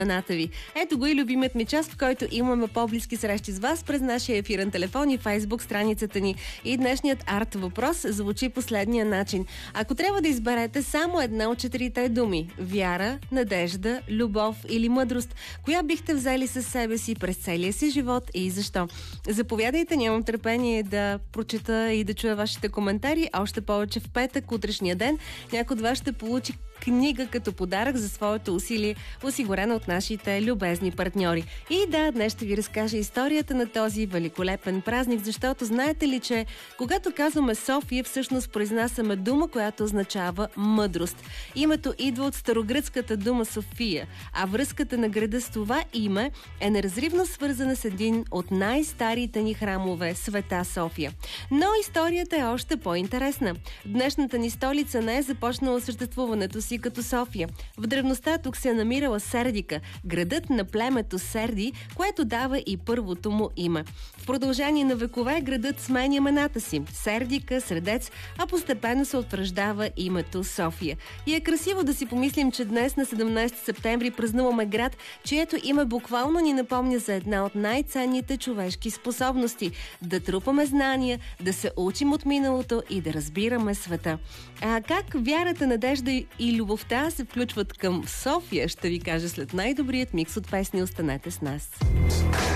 страната ви. Ето го и любимият ми час, в който имаме по-близки срещи с вас през нашия ефирен телефон и Фейсбук страницата ни. И днешният арт въпрос звучи последния начин. Ако трябва да изберете само една от 4 думи – вяра, надежда, любов или мъдрост, коя бихте взели със себе си през целия си живот и защо? Заповядайте, нямам търпение да прочета и да чуя вашите коментари. Още повече в петък, утрешния ден, някой от вас ще получи книга като подарък за своето усилие, осигурена от нашите любезни партньори. И да, днес ще ви разкажа историята на този великолепен празник, защото знаете ли, че когато казваме София, всъщност произнасяме дума, която означава мъдрост. Името идва от старогръцката дума София, а връзката на града с това име е неразривно свързана с един от най-старите ни храмове – Света София. Но историята е още по-интересна. Днешната ни столица не е започнала съществуването си като София. В древността тук се е намирала Сердика, градът на племето Серди, което дава и първото му име. В продължение на векове градът сменя имената си – Сердика, Средец, а постепенно се утвърждава името София. И е красиво да си помислим, че днес на 17 септември празнуваме град, чието име буквално ни напомня за една от най-ценните човешки способности – да трупаме знания, да се учим от миналото и да разбираме света. А как вярата, надежда и любовта се включват към София, ще ви кажа след най-добрият микс от песни. Останете с нас.